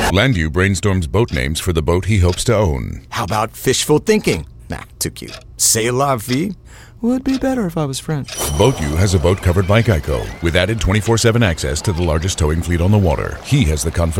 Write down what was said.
Landu brainstorms boat names for the boat he hopes to own. How about fishful thinking? Nah, too cute. C'est la vie? Would be better if I was French. BoatU has a boat covered by Geico, with added 24/7 access to the largest towing fleet on the water. He has the confidence